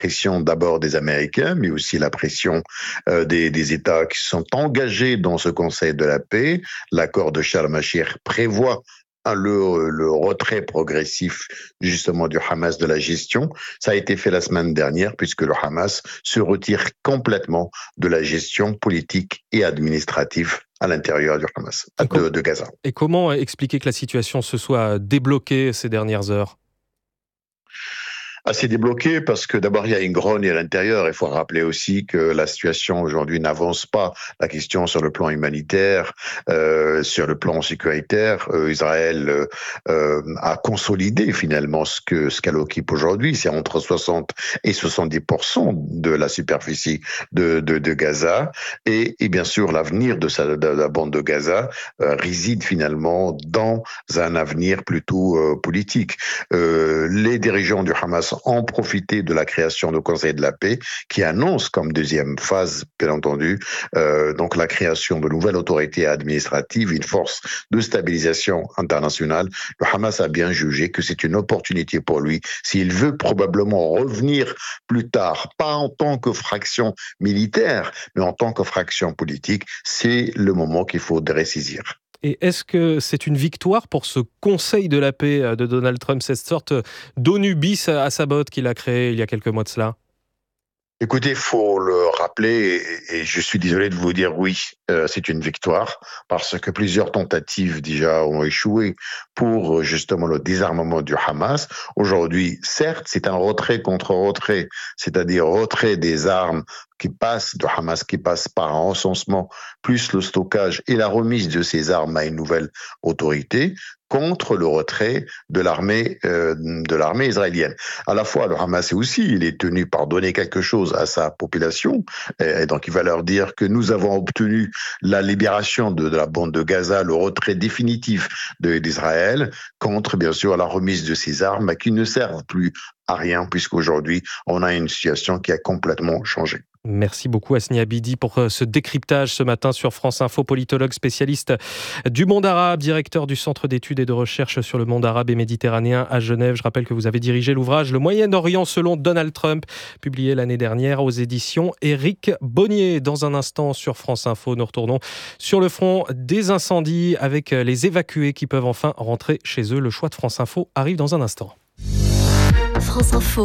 pression d'abord des Américains, mais aussi la pression des États qui sont engagés dans ce Conseil de la paix. L'accord de Sharm el-Sheikh prévoit le retrait progressif justement du Hamas de la gestion. Ça a été fait la semaine dernière puisque le Hamas se retire complètement de la gestion politique et administrative à l'intérieur du Hamas, de Gaza. Et comment expliquer que la situation se soit débloquée ces dernières heures ? Assez débloqué parce que d'abord il y a une grogne à l'intérieur. Il faut rappeler aussi que la situation aujourd'hui n'avance pas. La question sur le plan humanitaire, sur le plan sécuritaire, Israël a consolidé finalement ce qu'elle occupe aujourd'hui. C'est entre 60 et 70% de la superficie de Gaza. Et bien sûr, l'avenir de la bande de Gaza réside finalement dans un avenir plutôt politique. Les dirigeants du Hamas ont profité de la création du Conseil de la paix qui annonce comme deuxième phase, bien entendu, donc la création de nouvelles autorités administratives, une force de stabilisation internationale. Le Hamas a bien jugé que c'est une opportunité pour lui s'il veut probablement revenir plus tard, pas en tant que fraction militaire, mais en tant que fraction politique. C'est le moment qu'il faudrait saisir. Et est-ce que c'est une victoire pour ce Conseil de la paix de Donald Trump, cette sorte d'ONU bis à sa botte qu'il a créé il y a quelques mois de cela ? Écoutez, il faut le rappeler, et je suis désolé de vous dire oui, c'est une victoire, parce que plusieurs tentatives déjà ont échoué pour justement le désarmement du Hamas. Aujourd'hui, certes, c'est un retrait contre retrait, c'est-à-dire retrait des armes qui passent de Hamas, qui passe par un recensement, plus le stockage et la remise de ces armes à une nouvelle autorité, contre le retrait de l'armée israélienne. À la fois, le Hamas aussi, il est tenu par donner quelque chose à sa population, et donc il va leur dire que nous avons obtenu la libération de la bande de Gaza, le retrait définitif d'Israël, contre bien sûr la remise de ces armes qui ne servent plus à rien, puisqu'aujourd'hui, on a une situation qui a complètement changé. Merci beaucoup Hasni Abidi pour ce décryptage ce matin sur France Info, politologue spécialiste du monde arabe, directeur du Centre d'études et de recherche sur le monde arabe et méditerranéen à Genève. Je rappelle que vous avez dirigé l'ouvrage « Le Moyen-Orient selon Donald Trump », publié l'année dernière aux éditions Éric Bonnier. Dans un instant sur France Info, nous retournons sur le front des incendies avec les évacués qui peuvent enfin rentrer chez eux. Le choix de France Info arrive dans un instant. France Info,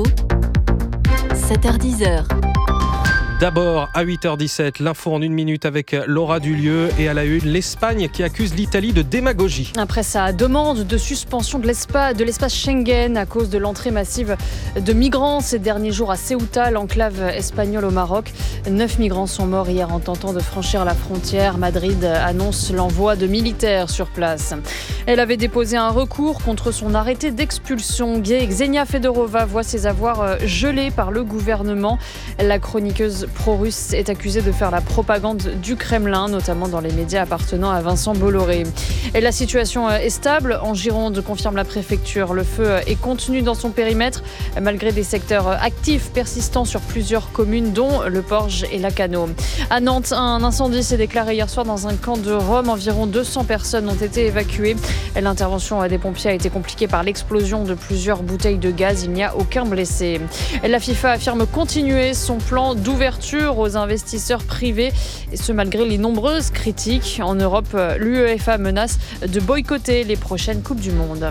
7h-10h. D'abord, à 8h17, l'info en 1 minute avec Laura Dulieu et à la une, l'Espagne qui accuse l'Italie de démagogie. Après sa demande de suspension de l'espace Schengen à cause de l'entrée massive de migrants ces derniers jours à Ceuta, l'enclave espagnole au Maroc, 9 migrants sont morts hier en tentant de franchir la frontière. Madrid annonce l'envoi de militaires sur place. Elle avait déposé un recours contre son arrêté d'expulsion. Xenia Fedorova voit ses avoirs gelés par le gouvernement. La chroniqueuse pro-russe est accusée de faire la propagande du Kremlin, notamment dans les médias appartenant à Vincent Bolloré. Et la situation est stable en Gironde, confirme la préfecture. Le feu est contenu dans son périmètre, malgré des secteurs actifs persistants sur plusieurs communes, dont le Porge et Lacanau. À Nantes, un incendie s'est déclaré hier soir dans un camp de Rome. Environ 200 personnes ont été évacuées. L'intervention des pompiers a été compliquée par l'explosion de plusieurs bouteilles de gaz. Il n'y a aucun blessé. La FIFA affirme continuer son plan d'ouverture aux investisseurs privés, et ce malgré les nombreuses critiques. En Europe, l'UEFA menace de boycotter les prochaines Coupes du Monde.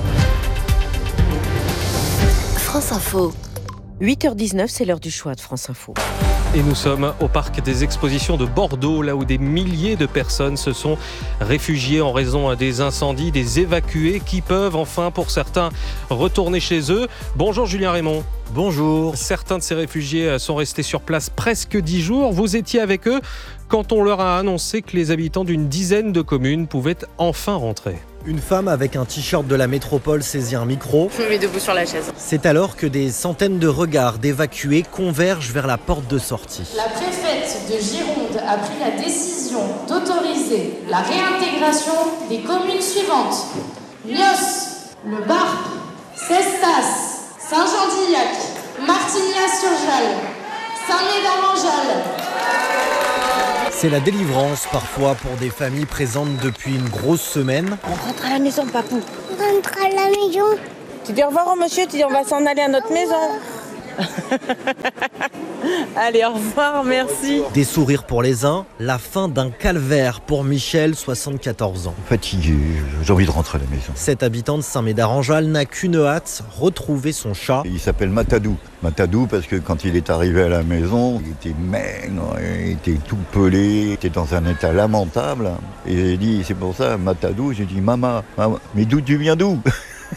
France Info. 8h19, c'est l'heure du choix de France Info. Et nous sommes au parc des expositions de Bordeaux, là où des milliers de personnes se sont réfugiées en raison des incendies, des évacués qui peuvent enfin, pour certains, retourner chez eux. Bonjour Julien Raymond. Bonjour. Certains de ces réfugiés sont restés sur place presque 10 jours. Vous étiez avec eux quand on leur a annoncé que les habitants d'une dizaine de communes pouvaient enfin rentrer. Une femme avec un t-shirt de la métropole saisit un micro. Je me mets debout sur la chaise. C'est alors que des centaines de regards d'évacués convergent vers la porte de sortie. La préfète de Gironde a pris la décision d'autoriser la réintégration des communes suivantes. Nios, Le Barp, Cestas, Saint-Jean-d'Illac, Martignas-sur-Jalles, Saint-Médard-en-Jalles. C'est la délivrance parfois pour des familles présentes depuis une grosse semaine. On rentre à la maison, papou. On rentre à la maison. Tu dis au revoir au monsieur, tu dis on va s'en aller à notre maison. Allez, au revoir, merci. Des sourires pour les uns, la fin d'un calvaire pour Michel, 74 ans. Fatigué, j'ai envie de rentrer à la maison. Cet habitant de Saint-Médard-en-Jalles n'a qu'une hâte, retrouver son chat. Il s'appelle Matadou. Matadou parce que quand il est arrivé à la maison, il était maigre, il était tout pelé, il était dans un état lamentable. Et j'ai dit, c'est pour ça, Matadou, j'ai dit, maman, mais d'où tu viens d'où ?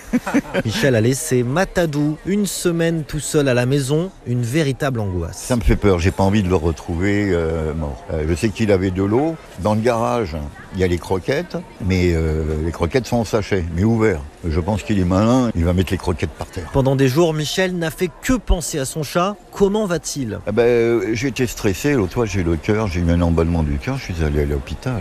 Michel a laissé Matadou une semaine tout seul à la maison, une véritable angoisse. Ça me fait peur, j'ai pas envie de le retrouver mort. Je sais qu'il avait de l'eau. Dans le garage, il y a les croquettes, mais les croquettes sont en sachet, mais ouverts. Je pense qu'il est malin, il va mettre les croquettes par terre. Pendant des jours, Michel n'a fait que penser à son chat. Comment va-t-il ? J'ai été stressé, l'autre fois j'ai le cœur, j'ai eu un emballement du cœur, je suis allé à l'hôpital.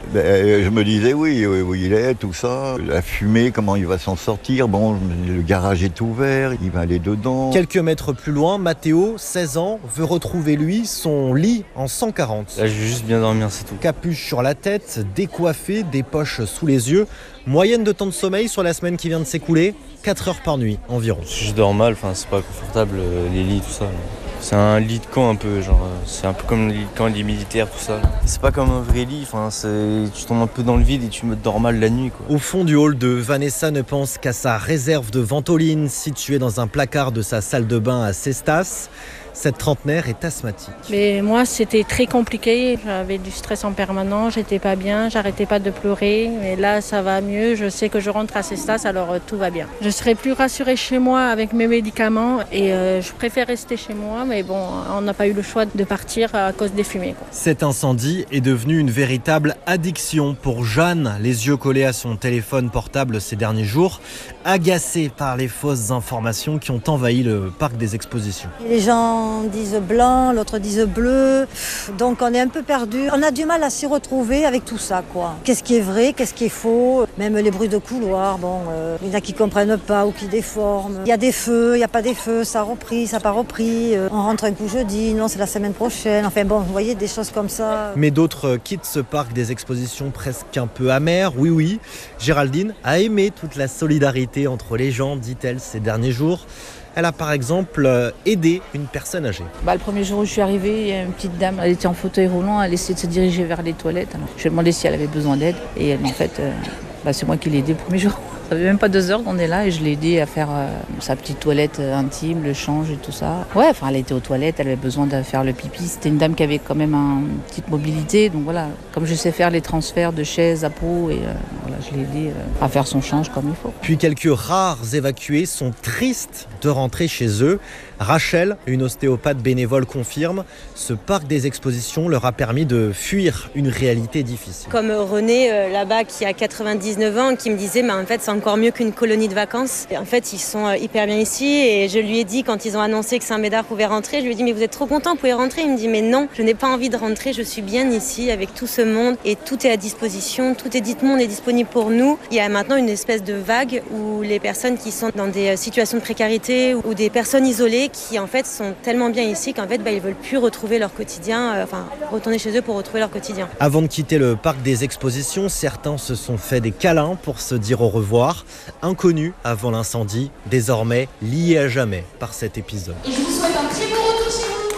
Je me disais oui, où il est, tout ça, la fumée, comment il va s'en sortir. Bon, le garage est ouvert, il va aller dedans. Quelques mètres plus loin, Mathéo, 16 ans, veut retrouver lui son lit en 140. Là, je vais juste bien dormir, c'est tout. Capuche sur la tête, décoiffé, des poches sous les yeux. Moyenne de temps de sommeil sur la semaine qui vient de s'écouler, 4 heures par nuit environ. Je dors mal, c'est pas confortable les lits, tout ça. C'est un lit de camp un peu, c'est un peu comme le lit de camp des militaires, tout ça. C'est pas comme un vrai lit, tu tombes un peu dans le vide et tu me dors mal la nuit, quoi. Au fond du hall de Vanessa ne pense qu'à sa réserve de ventoline située dans un placard de sa salle de bain à Cestas. Cette trentenaire est asthmatique. Mais moi, c'était très compliqué. J'avais du stress en permanence, j'étais pas bien, j'arrêtais pas de pleurer. Mais là, ça va mieux. Je sais que je rentre à Cestas, alors tout va bien. Je serais plus rassurée chez moi avec mes médicaments et je préfère rester chez moi. Mais bon, on n'a pas eu le choix de partir à cause des fumées, quoi. Cet incendie est devenu une véritable addiction pour Jeanne, les yeux collés à son téléphone portable ces derniers jours, agacée par les fausses informations qui ont envahi le parc des expositions. Les gens disent blanc, l'autre disent bleu, donc on est un peu perdu. On a du mal à s'y retrouver avec tout ça, quoi. Qu'est-ce qui est vrai, qu'est-ce qui est faux, même les bruits de couloir, il y en a qui comprennent pas ou qui déforment. Il y a des feux, il n'y a pas des feux, ça a repris, ça n'a pas repris, on rentre un coup jeudi, non c'est la semaine prochaine, vous voyez des choses comme ça. Mais d'autres quittent ce parc des expositions presque un peu amers, oui, Géraldine a aimé toute la solidarité entre les gens, dit-elle, ces derniers jours. Elle a par exemple aidé une personne âgée. Le premier jour où je suis arrivée, il y a une petite dame, elle était en fauteuil roulant, elle essayait de se diriger vers les toilettes. Alors, je lui ai demandé si elle avait besoin d'aide et en fait, c'est moi qui l'ai aidée le premier jour. Ça fait même pas 2 heures qu'on est là et je l'ai aidée à faire sa petite toilette intime, le change et tout ça. Ouais, elle était aux toilettes, elle avait besoin de faire le pipi. C'était une dame qui avait quand même une petite mobilité. Donc voilà, comme je sais faire les transferts de chaise à peau, et je l'ai aidée à faire son change comme il faut. Puis quelques rares évacués sont tristes de rentrer chez eux. Rachel, une ostéopathe bénévole, confirme, ce parc des expositions leur a permis de fuir une réalité difficile. Comme René, là-bas, qui a 99 ans, qui me disait, en fait, c'est encore mieux qu'une colonie de vacances. Et en fait, ils sont hyper bien ici. Et je lui ai dit, quand ils ont annoncé que Saint-Médard pouvait rentrer, je lui ai dit, mais vous êtes trop content, vous pouvez rentrer. Il me dit, mais non, je n'ai pas envie de rentrer, je suis bien ici avec tout ce monde. Et tout est à disposition, tout le monde est disponible pour nous. Il y a maintenant une espèce de vague où les personnes qui sont dans des situations de précarité ou des personnes isolées qui en fait sont tellement bien ici qu'en fait ils veulent plus retrouver leur quotidien, retourner chez eux pour retrouver leur quotidien. Avant de quitter le parc des expositions, certains se sont fait des câlins pour se dire au revoir. Inconnus avant l'incendie, désormais liés à jamais par cet épisode. Et je vous souhaite un très bon retour chez vous.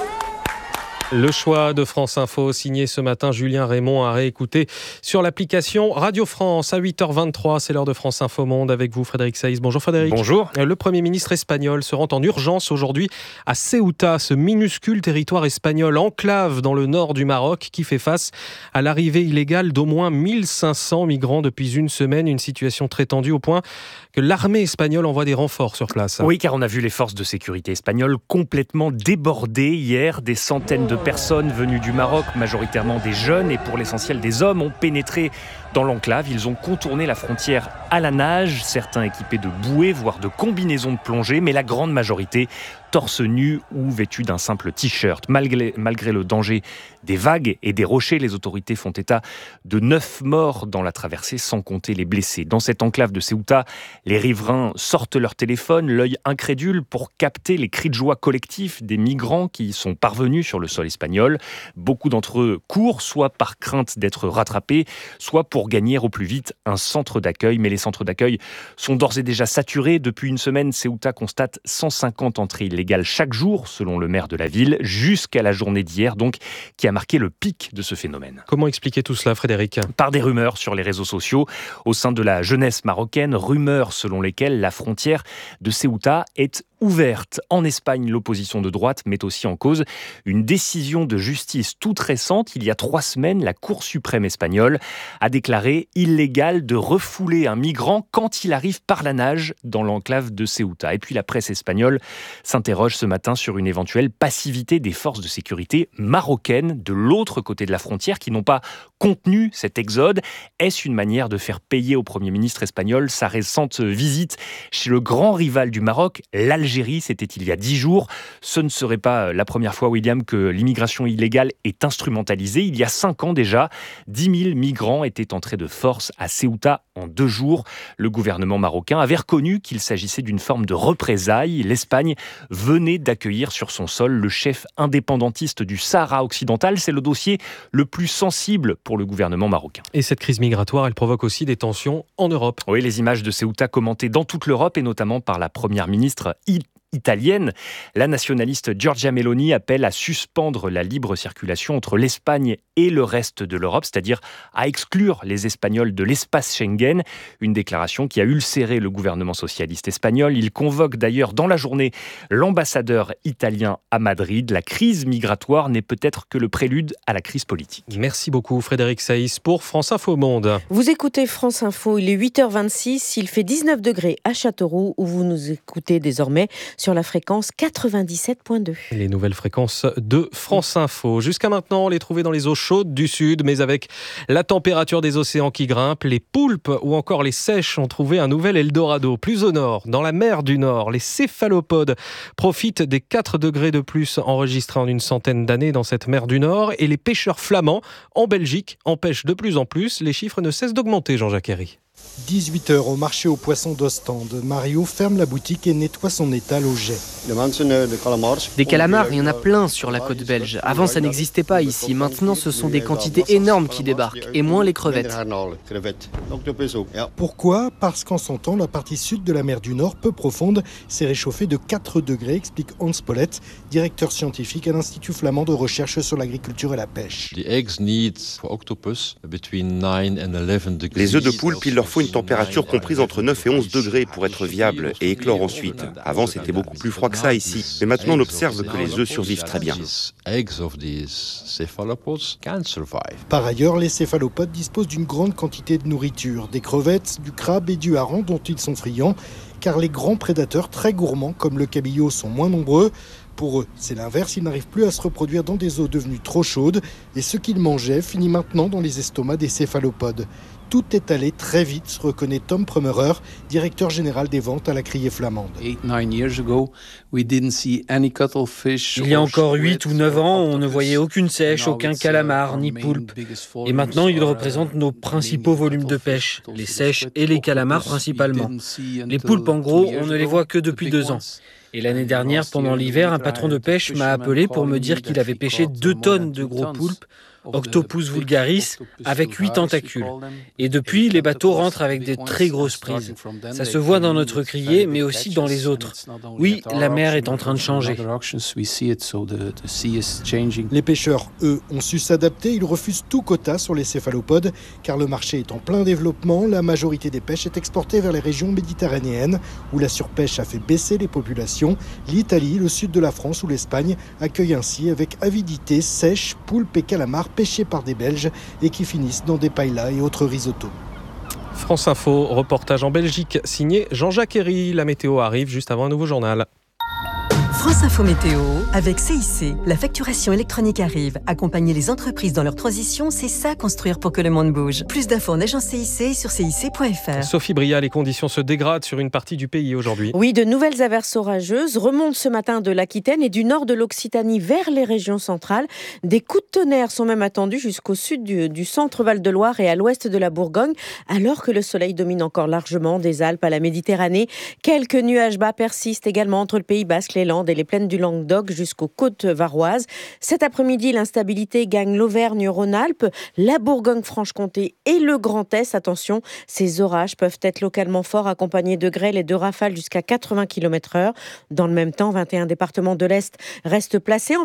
Le choix de France Info, signé ce matin Julien Raymond, à réécouter sur l'application Radio France à 8h23. C'est l'heure de France Info Monde avec vous, Frédéric Saïs. Bonjour Frédéric. Bonjour. Le Premier ministre espagnol se rend en urgence aujourd'hui à Ceuta, ce minuscule territoire espagnol enclave dans le nord du Maroc qui fait face à l'arrivée illégale d'au moins 1500 migrants depuis une semaine. Une situation très tendue au point que l'armée espagnole envoie des renforts sur place. Oui, car on a vu les forces de sécurité espagnoles complètement débordées hier. Des centaines de personnes venues du Maroc, majoritairement des jeunes et pour l'essentiel des hommes, ont pénétré dans l'enclave. Ils ont contourné la frontière à la nage, certains équipés de bouées, voire de combinaisons de plongée, mais la grande majorité torse nu ou vêtus d'un simple t-shirt. Malgré le danger des vagues et des rochers, les autorités font état de 9 morts dans la traversée, sans compter les blessés. Dans cette enclave de Ceuta, les riverains sortent leur téléphone, l'œil incrédule, pour capter les cris de joie collectifs des migrants qui sont parvenus sur le sol espagnol. Beaucoup d'entre eux courent, soit par crainte d'être rattrapés, soit pour pour gagner au plus vite un centre d'accueil. Mais les centres d'accueil sont d'ores et déjà saturés. Depuis une semaine, Ceuta constate 150 entrées illégales chaque jour, selon le maire de la ville, jusqu'à la journée d'hier, donc, qui a marqué le pic de ce phénomène. Comment expliquer tout cela, Frédéric ? Par des rumeurs sur les réseaux sociaux au sein de la jeunesse marocaine, rumeurs selon lesquelles la frontière de Ceuta est ouverte. En Espagne, l'opposition de droite met aussi en cause une décision de justice toute récente. Il y a 3 semaines, la Cour suprême espagnole a déclaré illégal de refouler un migrant quand il arrive par la nage dans l'enclave de Ceuta. Et puis la presse espagnole s'interroge ce matin sur une éventuelle passivité des forces de sécurité marocaines de l'autre côté de la frontière qui n'ont pas contenu cet exode. Est-ce une manière de faire payer au Premier ministre espagnol sa récente visite chez le grand rival du Maroc, l'Algérie? C'était il y a 10 jours. Ce ne serait pas la première fois, William, que l'immigration illégale est instrumentalisée. Il y a 5 ans déjà, 10 000 migrants étaient entrés de force à Ceuta en 2 jours. Le gouvernement marocain avait reconnu qu'il s'agissait d'une forme de représailles. L'Espagne venait d'accueillir sur son sol le chef indépendantiste du Sahara occidental. C'est le dossier le plus sensible pour le gouvernement marocain. Et cette crise migratoire, elle provoque aussi des tensions en Europe. Oui, les images de Ceuta commentées dans toute l'Europe et notamment par la première ministre italienne. La nationaliste Giorgia Meloni appelle à suspendre la libre circulation entre l'Espagne et le reste de l'Europe, c'est-à-dire à exclure les Espagnols de l'espace Schengen. Une déclaration qui a ulcéré le gouvernement socialiste espagnol. Il convoque d'ailleurs dans la journée l'ambassadeur italien à Madrid. La crise migratoire n'est peut-être que le prélude à la crise politique. Merci beaucoup Frédéric Saïs pour France Info Monde. Vous écoutez France Info, il est 8h26, il fait 19 degrés à Châteauroux où vous nous écoutez désormais sur la fréquence 97.2. Les nouvelles fréquences de France Info. Jusqu'à maintenant, on les trouvait dans les eaux chaudes du sud, mais avec la température des océans qui grimpe, les poulpes ou encore les seiches ont trouvé un nouvel Eldorado. Plus au nord, dans la mer du Nord, les céphalopodes profitent des 4 degrés de plus enregistrés en une centaine d'années dans cette mer du Nord et les pêcheurs flamands en Belgique en pêchent de plus en plus. Les chiffres ne cessent d'augmenter, Jean-Jacques Herry. 18h au marché aux poissons d'Ostende. Mario ferme la boutique et nettoie son étal au jet. Des calamars, il y en a plein sur la côte belge. Avant, ça n'existait pas ici. Maintenant, ce sont des quantités énormes qui débarquent, et moins les crevettes. Pourquoi ? Parce qu'en son temps, la partie sud de la mer du Nord, peu profonde, s'est réchauffée de 4 degrés, explique Hans Pollett, directeur scientifique à l'Institut flamand de recherche sur l'agriculture et la pêche. Les œufs de poulpe, il leur faut une température comprise entre 9 et 11 degrés pour être viables et éclore ensuite. Avant, c'était beaucoup plus froid que ça ici. Mais maintenant, on observe que les œufs survivent très bien. Par ailleurs, les céphalopodes disposent d'une grande quantité de nourriture, des crevettes, du crabe et du hareng dont ils sont friands, car les grands prédateurs très gourmands comme le cabillaud sont moins nombreux. Pour eux, c'est l'inverse, ils n'arrivent plus à se reproduire dans des eaux devenues trop chaudes et ce qu'ils mangeaient finit maintenant dans les estomacs des céphalopodes. Tout est allé très vite, reconnaît Tom Prummerer, directeur général des ventes à la criée flamande. Il y a encore 8 ou 9 ans, on ne voyait aucune seiche, aucun calamar, ni poulpe. Et maintenant, ils représentent nos principaux volumes de pêche, les seiches et les calamars principalement. Les poulpes, en gros, on ne les voit que depuis 2 ans. Et l'année dernière, pendant l'hiver, un patron de pêche m'a appelé pour me dire qu'il avait pêché 2 tonnes de gros poulpes, Octopus vulgaris, avec 8 tentacules. Et depuis, les bateaux rentrent avec des très grosses prises. Ça se voit dans notre criée, mais aussi dans les autres. Oui, la mer est en train de changer. Les pêcheurs, eux, ont su s'adapter. Ils refusent tout quota sur les céphalopodes, car le marché est en plein développement. La majorité des pêches est exportée vers les régions méditerranéennes, où la surpêche a fait baisser les populations. L'Italie, le sud de la France ou l'Espagne accueillent ainsi avec avidité sèches, poulpes et calamars pêchés par des Belges et qui finissent dans des paellas et autres risottos. France Info, reportage en Belgique, signé Jean-Jacques Herry. La météo arrive juste avant un nouveau journal. France Info Météo, avec CIC. La facturation électronique arrive. Accompagner les entreprises dans leur transition, c'est ça construire pour que le monde bouge. Plus d'infos en agence CIC et sur cic.fr. Sophie Bria, les conditions se dégradent sur une partie du pays aujourd'hui. Oui, de nouvelles averses orageuses remontent ce matin de l'Aquitaine et du nord de l'Occitanie vers les régions centrales. Des coups de tonnerre sont même attendus jusqu'au sud du centre Val-de-Loire et à l'ouest de la Bourgogne, alors que le soleil domine encore largement des Alpes à la Méditerranée. Quelques nuages bas persistent également entre le Pays Basque, les Landes et les plaines du Languedoc jusqu'aux côtes varoises. Cet après-midi, l'instabilité gagne l'Auvergne-Rhône-Alpes, la Bourgogne-Franche-Comté et le Grand Est. Attention, ces orages peuvent être localement forts, accompagnés de grêles et de rafales jusqu'à 80 km/h. Dans le même temps, 21 départements de l'Est restent placés en